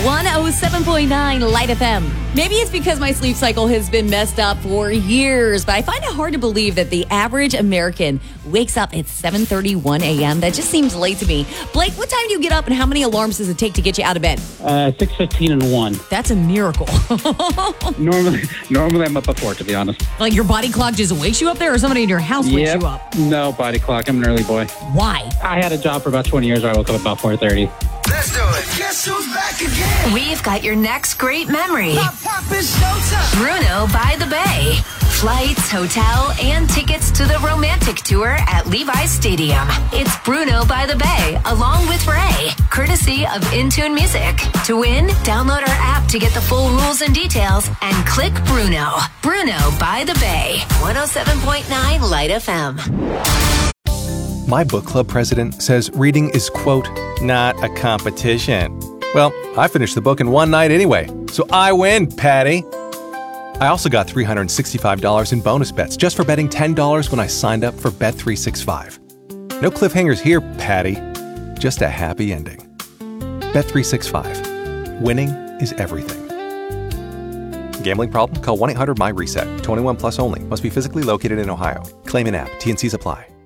107.9 Light FM. Maybe it's because my sleep cycle has been messed up for years, but I find it hard to believe that the average American wakes up at 7:31 a.m. That just seems late to me. Blake, what time do you get up and how many alarms does it take to get you out of bed? 6:15 and 1. That's a miracle. Normally I'm up at 4, to be honest. Like your body clock just wakes you up there, or somebody in your house wakes you up? No body clock. I'm an early boy. Why? I had a job for about 20 years where I woke up about 4:30. Let's do it. Guess who's back again? We've got your next great memory. Pop, it's showtime. Bruno by the Bay. Flights, hotel, and tickets to the romantic tour at Levi's Stadium. It's Bruno by the Bay, along with Ray, courtesy of Intune Music. To win, download our app to get the full rules and details, and click Bruno. Bruno by the Bay. 107.9 Light FM. My book club president says reading is, quote, not a competition. Well, I finished the book in one night anyway, so I win, Patty. I also got $365 in bonus bets just for betting $10 when I signed up for Bet365. No cliffhangers here, Patty. Just a happy ending. Bet365. Winning is everything. Gambling problem? Call 1-800-MY-RESET. 21 plus only. Must be physically located in Ohio. Claim in app. T&Cs apply.